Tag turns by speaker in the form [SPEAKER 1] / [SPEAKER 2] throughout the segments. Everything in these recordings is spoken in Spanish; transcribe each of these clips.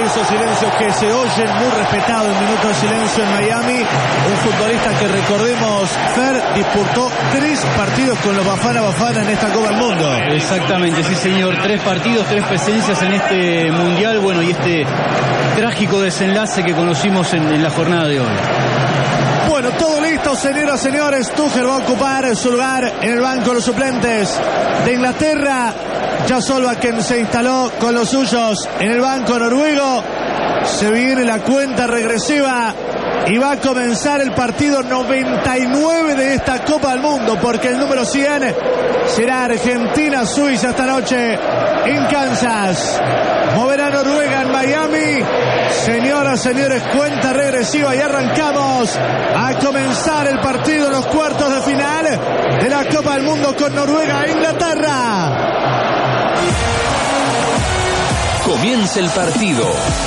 [SPEAKER 1] esos silencios que se oyen, muy respetado el minuto de silencio en Miami. Un futbolista que, recordemos, Fer, disputó 3 partidos con los Bafana Bafana en esta Copa del Mundo.
[SPEAKER 2] Exactamente, sí señor, 3 partidos, 3 presencias en este Mundial, bueno, y este trágico desenlace que conocimos en la jornada de hoy.
[SPEAKER 1] Bueno, todo listo, señoras y señores. Tuchel va a ocupar su lugar en el banco de los suplentes de Inglaterra. Ya Solbakken se instaló con los suyos en el banco noruego. Se viene la cuenta regresiva y va a comenzar el partido 99 de esta Copa del Mundo, porque el número 100 será Argentina-Suiza esta noche en Kansas. Moverá Noruega en Miami. Señoras, señores, cuenta regresiva y arrancamos a comenzar el partido en los cuartos de final de la Copa del Mundo con Noruega e Inglaterra.
[SPEAKER 3] Comienza el partido.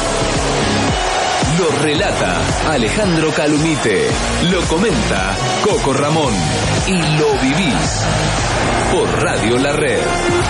[SPEAKER 3] Lo relata Alejandro Calumite. Lo comenta Coco Ramón. Y lo vivís por Radio La Red.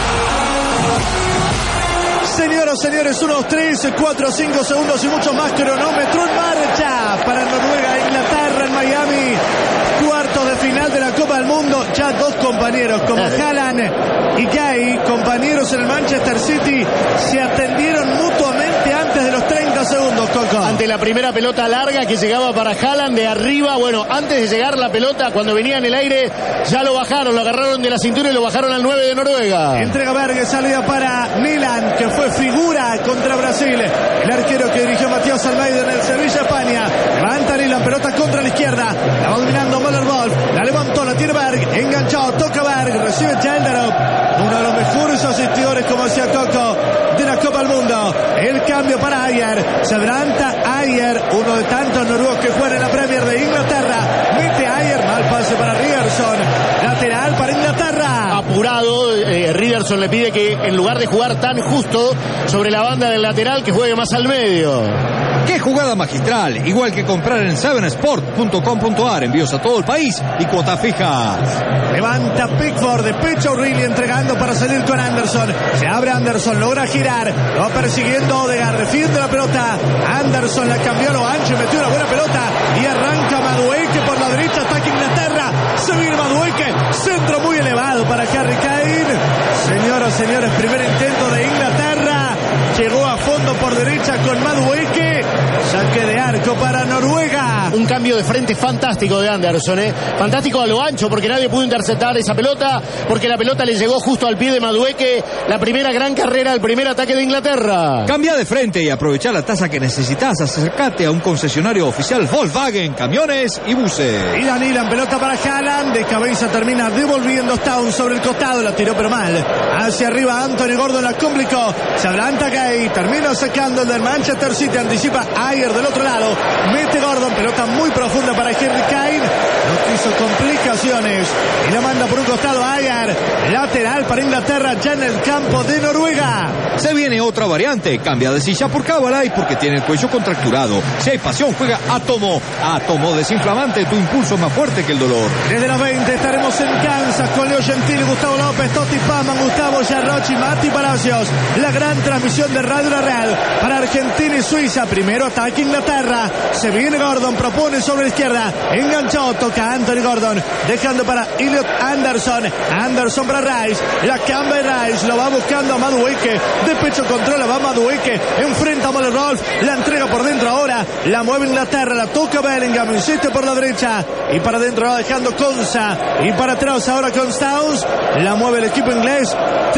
[SPEAKER 1] Señoras, señores, 1, 3, 4, 5 segundos y mucho más. Cronómetro en marcha para Noruega e Inglaterra en Miami. Cuartos de final de la Copa del Mundo. Ya 2 compañeros como Haaland y Gay, compañeros en el Manchester City, se atendieron mutuamente antes de los 30 segundos, Coco.
[SPEAKER 4] Ante la primera pelota larga que llegaba para Haaland de arriba, bueno, antes de llegar la pelota, cuando venía en el aire, ya lo bajaron, lo agarraron de la cintura y lo bajaron al 9 de Noruega.
[SPEAKER 1] Entrega Berge, salida para Milan, que fue figura contra Brasil. El arquero que dirigió Matías Almeida en el Sevilla, España. Levanta Milan, pelota contra la izquierda. La va dominando Möller-Wolf. La levantó, la tiene Berg. Enganchado, toca Berg. Recibe Gelderup. Uno de los mejores asistidores, como decía Coco, de la Copa del Mundo. El cambio para Ayer. Se adelanta Ayer, uno de tantos noruegos que juegan en la Premier de Inglaterra. Mete Ayer, mal pase para Ryerson. Lateral para Inglaterra.
[SPEAKER 4] Apurado, Ryerson le pide que en lugar de jugar tan justo sobre la banda del lateral, que juegue más al medio.
[SPEAKER 5] ¡Qué jugada magistral! Igual que comprar en 7sport.com.ar. Envíos a todo el país y cuota fija.
[SPEAKER 1] Levanta Pickford de pecho, O'Reilly entregando para salir con Anderson. Se abre Anderson, logra girar. Lo va persiguiendo Odegaard, defiende la pelota. Anderson la cambió a lo ancho y metió una buena pelota. Y arranca Madueke por la derecha, ataque Inglaterra. Se viene Madueke, centro muy elevado para Harry Kane. Señoras, señores, primer intento de Inglaterra. Llegó a fondo por derecha con Madueke. Saque de arco para Noruega.
[SPEAKER 4] Un cambio de frente fantástico de Anderson, fantástico a lo ancho, porque nadie pudo interceptar esa pelota, porque la pelota le llegó justo al pie de Madueke. La primera gran carrera, el primer ataque de Inglaterra.
[SPEAKER 5] Cambia de frente y aprovecha la tasa que necesitas. Acércate a un concesionario oficial Volkswagen, camiones y buses.
[SPEAKER 1] Y Danilan, pelota para Haaland. De cabeza termina devolviendo Stones sobre el costado. La tiró pero mal. Hacia arriba Anthony Gordon la complicó. Se adelanta Gay. Termina sacando el del Manchester City. Anticipa Ayer del otro lado. Mete Gordon. Pelota muy profunda para Harry Kane. No quiso complicaciones. Y la manda por un costado Ayer. Lateral para Inglaterra ya en el campo de Noruega.
[SPEAKER 5] Se viene otra variante. Cambia de silla por Cabalay porque tiene el cuello contracturado. Si hay pasión, juega Atomo. Atomo desinflamante. Tu impulso es más fuerte que el dolor.
[SPEAKER 1] Desde los 20 estaremos en Kansas con Leo Gentili, Gustavo López, Totti Paman, Gustavo Yarrochi, Mati Palacios. La gran transmisión de Radio La Red para Argentina y Suiza. Primero ataque Inglaterra. Se viene Gordon, propone sobre la izquierda. Enganchó, toca Anthony Gordon. Dejando para Elliot Anderson. Anderson para Rice. La cambia Rice. Lo va buscando a Madueke. De pecho controla, va Madueke. Enfrenta a Möller-Wolf. La entrega por dentro ahora. La mueve Inglaterra. La toca Bellingham. Insiste por la derecha. Y para adentro va dejando Konsa. Y para atrás ahora con Stones. La mueve el equipo inglés.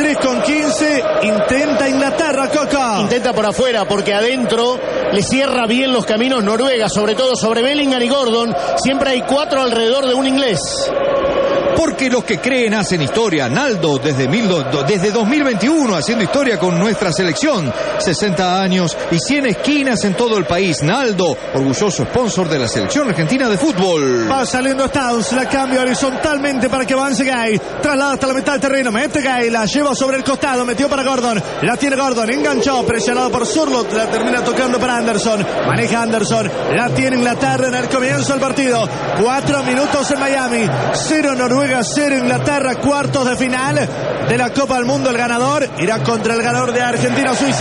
[SPEAKER 1] 3:15. Intenta Inglaterra, Coco.
[SPEAKER 4] Intenta por afuera porque adentro le cierra bien los caminos Noruega, sobre todo sobre Bellingham y Gordon. Siempre hay 4 alrededor de un inglés.
[SPEAKER 5] Porque los que creen hacen historia. Naldo desde 2021 haciendo historia con nuestra selección. 60 años y 100 esquinas en todo el país. Naldo, orgulloso sponsor de la selección argentina de fútbol.
[SPEAKER 1] Va saliendo Stones, la cambia horizontalmente para que avance Gay. Traslada hasta la mitad del terreno, mete Gay, la lleva sobre el costado, metió para Gordon. La tiene Gordon, enganchó, presionado por Surlot, la termina tocando para Anderson. Maneja Anderson, la tiene Inglaterra en el comienzo del partido. 4 minutos en Miami, 0 Noruega, 0 Inglaterra, cuartos de final de la Copa del Mundo. El ganador irá contra el ganador de Argentina-Suiza.